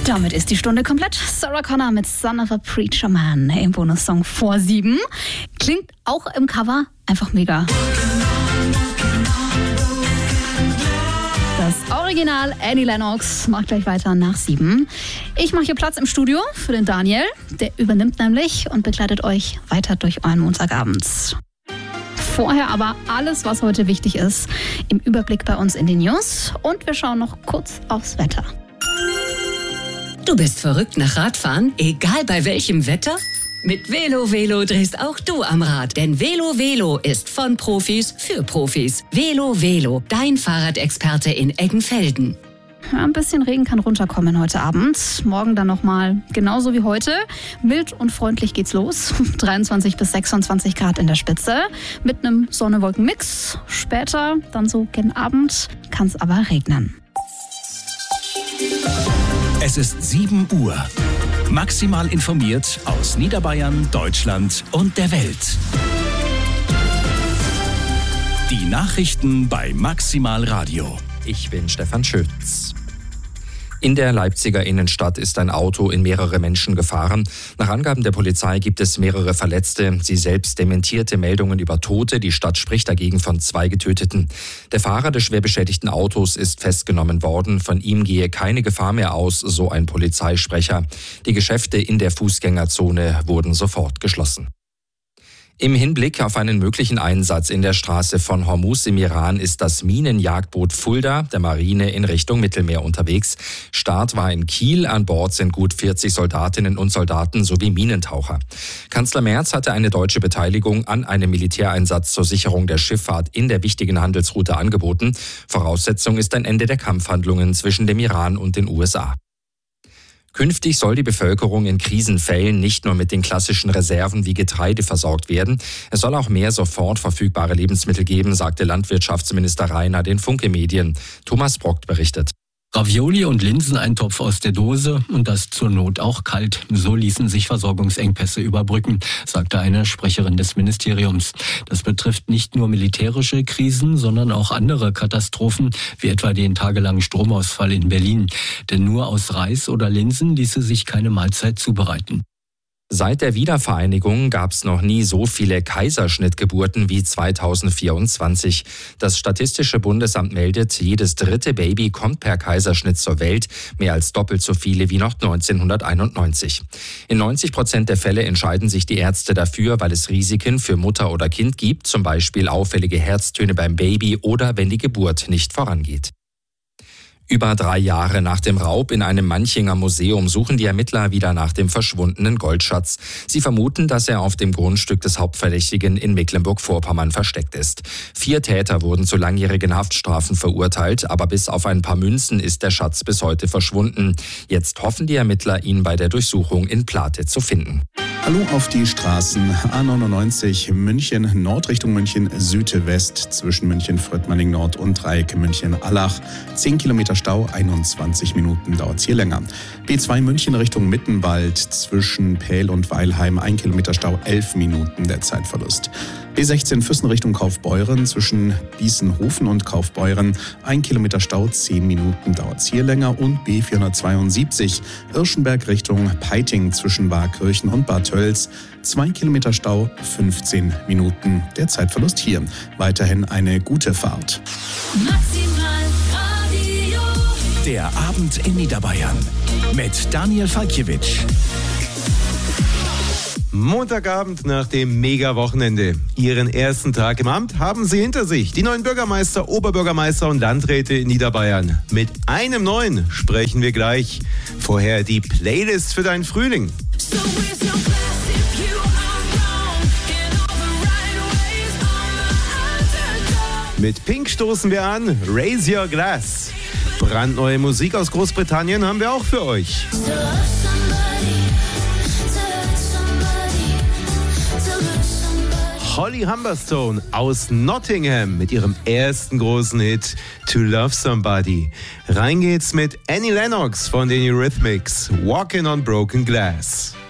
Damit ist die Stunde komplett. Sarah Connor mit Son of a Preacher Man im Bonussong vor 7. Klingt auch im Cover einfach mega. Das Original Annie Lennox macht gleich weiter nach 7. Ich mache hier Platz im Studio für den Daniel. Der übernimmt nämlich und begleitet euch weiter durch euren Montagabend. Vorher aber alles, was heute wichtig ist, im Überblick bei uns in den News. Und wir schauen noch kurz aufs Wetter. Du bist verrückt nach Radfahren, egal bei welchem Wetter? Mit Velo drehst auch du am Rad, denn Velo ist von Profis für Profis. Velo, dein Fahrradexperte in Eggenfelden. Ja, ein bisschen Regen kann runterkommen heute Abend. Morgen dann nochmal genauso wie heute. Mild und freundlich geht's los. 23 bis 26 Grad in der Spitze. Mit einem Sonne-Wolken-Mix. Später, dann so gegen Abend, kann es aber regnen. Es ist 7 Uhr. Maximal informiert aus Niederbayern, Deutschland und der Welt. Die Nachrichten bei Maximal Radio. Ich bin Stefan Schütz. In der Leipziger Innenstadt ist ein Auto in mehrere Menschen gefahren. Nach Angaben der Polizei gibt es mehrere Verletzte. Sie selbst dementierte Meldungen über Tote. Die Stadt spricht dagegen von 2 Getöteten. Der Fahrer des schwer beschädigten Autos ist festgenommen worden. Von ihm gehe keine Gefahr mehr aus, so ein Polizeisprecher. Die Geschäfte in der Fußgängerzone wurden sofort geschlossen. Im Hinblick auf einen möglichen Einsatz in der Straße von Hormuz im Iran ist das Minenjagdboot Fulda der Marine in Richtung Mittelmeer unterwegs. Start war in Kiel. An Bord sind gut 40 Soldatinnen und Soldaten sowie Minentaucher. Kanzler Merz hatte eine deutsche Beteiligung an einem Militäreinsatz zur Sicherung der Schifffahrt in der wichtigen Handelsroute angeboten. Voraussetzung ist ein Ende der Kampfhandlungen zwischen dem Iran und den USA. Künftig soll die Bevölkerung in Krisenfällen nicht nur mit den klassischen Reserven wie Getreide versorgt werden. Es soll auch mehr sofort verfügbare Lebensmittel geben, sagte Landwirtschaftsminister Rainer den Funke Medien. Thomas Brockt berichtet. Ravioli und Linseneintopf aus der Dose und das zur Not auch kalt. So ließen sich Versorgungsengpässe überbrücken, sagte eine Sprecherin des Ministeriums. Das betrifft nicht nur militärische Krisen, sondern auch andere Katastrophen, wie etwa den tagelangen Stromausfall in Berlin. Denn nur aus Reis oder Linsen ließe sich keine Mahlzeit zubereiten. Seit der Wiedervereinigung gab es noch nie so viele Kaiserschnittgeburten wie 2024. Das Statistische Bundesamt meldet, jedes 3. Baby kommt per Kaiserschnitt zur Welt, mehr als doppelt so viele wie noch 1991. In 90% der Fälle entscheiden sich die Ärzte dafür, weil es Risiken für Mutter oder Kind gibt, zum Beispiel auffällige Herztöne beim Baby oder wenn die Geburt nicht vorangeht. Über 3 Jahre nach dem Raub in einem Manchinger Museum suchen die Ermittler wieder nach dem verschwundenen Goldschatz. Sie vermuten, dass er auf dem Grundstück des Hauptverdächtigen in Mecklenburg-Vorpommern versteckt ist. 4 Täter wurden zu langjährigen Haftstrafen verurteilt, aber bis auf ein paar Münzen ist der Schatz bis heute verschwunden. Jetzt hoffen die Ermittler, ihn bei der Durchsuchung in Plate zu finden. Hallo auf die Straßen. A99 München Nord Richtung München Südwest zwischen München Fröttmanning Nord und Dreieck München Allach. 10 Kilometer Stau, 21 Minuten dauert es hier länger. B2 München Richtung Mittenwald zwischen Pähl und Weilheim 1 Kilometer Stau, 11 Minuten der Zeitverlust. B16 Füssen Richtung Kaufbeuren zwischen Bießenhofen und Kaufbeuren 1 Kilometer Stau, 10 Minuten dauert es hier länger. Und B472 Irschenberg Richtung Peiting zwischen Waakirchen und Bad Tölz 2 Kilometer Stau, 15 Minuten der Zeitverlust hier. Weiterhin eine gute Fahrt. Der Abend in Niederbayern mit Daniel Falkiewicz. Montagabend nach dem Mega-Wochenende. Ihren ersten Tag im Amt haben Sie hinter sich. Die neuen Bürgermeister, Oberbürgermeister und Landräte in Niederbayern. Mit einem neuen sprechen wir gleich. Vorher die Playlist für deinen Frühling. Mit Pink stoßen wir an. Raise Your Glass. Brandneue Musik aus Großbritannien haben wir auch für euch. Holly Humberstone aus Nottingham mit ihrem ersten großen Hit To Love Somebody. Rein geht's mit Annie Lennox von den Eurythmics, Walking on Broken Glass.